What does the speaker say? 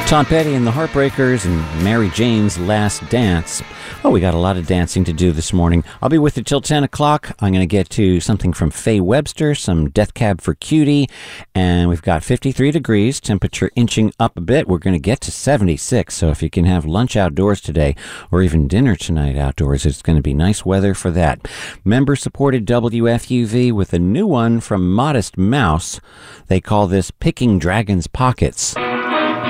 Tom Petty and the Heartbreakers and Mary Jane's Last Dance. Oh, we got a lot of dancing to do this morning. I'll be with you till 10 o'clock. I'm going to get to something from Faye Webster, some Death Cab for Cutie, and we've got 53 degrees, temperature inching up a bit. We're going to get to 76, so if you can have lunch outdoors today or even dinner tonight outdoors, it's going to be nice weather for that. Member-supported WFUV with a new one from Modest Mouse. They call this Picking Dragon's Pockets.